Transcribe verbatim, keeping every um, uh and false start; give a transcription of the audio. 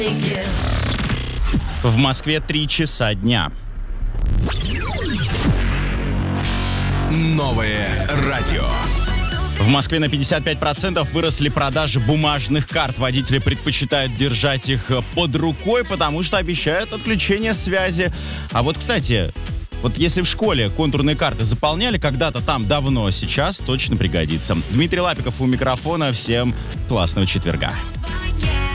В Москве три часа дня. Новое радио. В Москве на пятьдесят пять процентов выросли продажи бумажных карт. Водители предпочитают держать их под рукой, потому что обещают отключение связи. А вот, кстати, вот если в школе контурные карты заполняли когда-то там давно, сейчас точно пригодится. Дмитрий Лапиков у микрофона. Всем классного четверга.